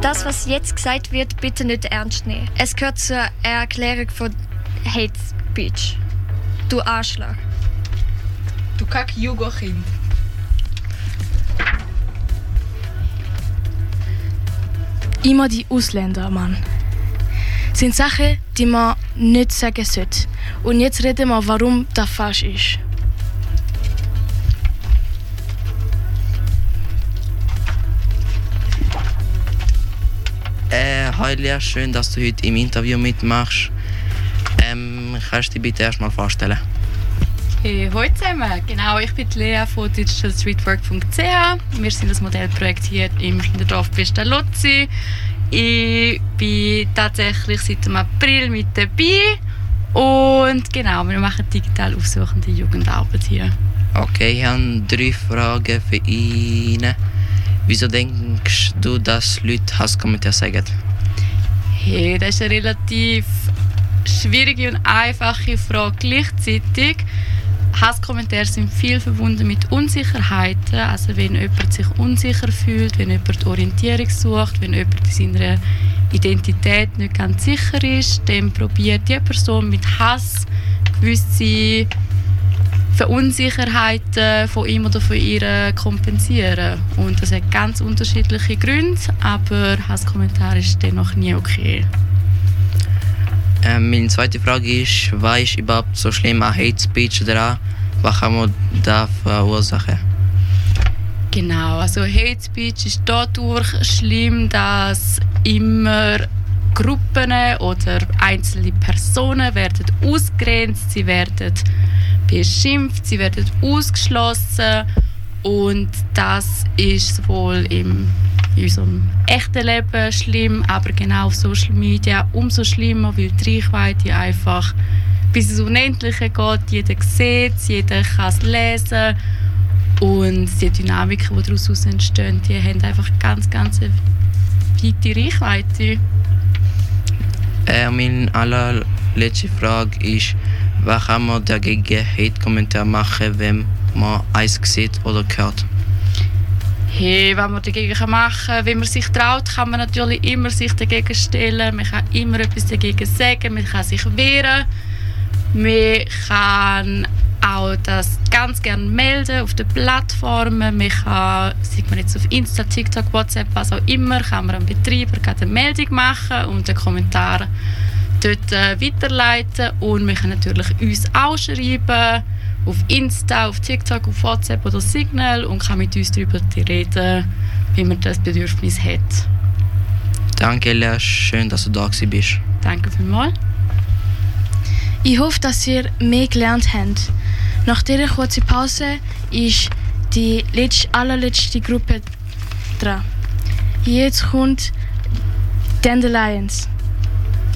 Das, was jetzt gesagt wird, bitte nicht ernst nehmen. Es gehört zur Erklärung von Hate Speech. Du Arschloch. Du Kack-Jugo-Kind. Immer die Ausländer, Mann. Sind Sachen, die man nicht sagen sollte. Und jetzt reden wir, warum das falsch ist. Hi Lea, schön, dass du heute im Interview mitmachst. Kannst du dich bitte erst mal vorstellen? Hey, hallo zusammen. Genau, ich bin Lea von digitalstreetwork.ch. Wir sind das Modellprojekt hier im Kinderdorf Pestalozzi. Ich bin tatsächlich seit dem April mit dabei. Und genau, wir machen digital aufsuchende Jugendarbeit hier. Okay, ich habe 3 Fragen für ihn. Wieso denkst du, dass Leute Hasskommentare sagen? Hey, das ist eine relativ schwierige und einfache Frage gleichzeitig. Hasskommentare sind viel verbunden mit Unsicherheiten. Also wenn jemand sich unsicher fühlt, wenn jemand Orientierung sucht, wenn jemand in seiner Identität nicht ganz sicher ist, dann probiert die Person mit Hass gewisse Verunsicherheiten von ihm oder von ihr kompensieren. Und das hat ganz unterschiedliche Gründe, aber Hasskommentar ist dennoch nie okay. Meine zweite Frage ist, was ist überhaupt so schlimm an Hate Speech dran? Was kann man da verursachen? Genau, also Hate Speech ist dadurch schlimm, dass immer Gruppen oder einzelne Personen werden ausgegrenzt, sie werden beschimpft, sie werden ausgeschlossen und das ist sowohl in unserem echten Leben schlimm, aber genau auf Social Media umso schlimmer, weil die Reichweite einfach bis ins Unendliche geht. Jeder sieht es, jeder kann es lesen und die Dynamiken, die daraus entstehen, die haben einfach ganz eine weite Reichweite. Meine allerletzte Frage ist, was kann man dagegen Hate-Kommentare machen, wenn man eins sieht oder hört? Hey, was man dagegen machen kann, wenn man sich traut, kann man natürlich immer sich dagegen stellen. Man kann immer etwas dagegen sagen, man kann sich wehren. Man kann auch das ganz gerne melden auf den Plattformen. Man kann, sieht man jetzt auf Insta, TikTok, WhatsApp, was auch immer, kann man einem Betreiber eine Meldung machen und einen Kommentar dort weiterleiten. Und man kann natürlich uns auch schreiben, auf Insta, auf TikTok, auf WhatsApp oder Signal und kann mit uns darüber reden, wie man das Bedürfnis hat. Danke Lea, schön, dass du da bist. Danke vielmals. Ich hoffe, dass ihr mehr gelernt habt. Nach dieser kurzen Pause ist die allerletzte Gruppe dran. Jetzt kommt Dandelions.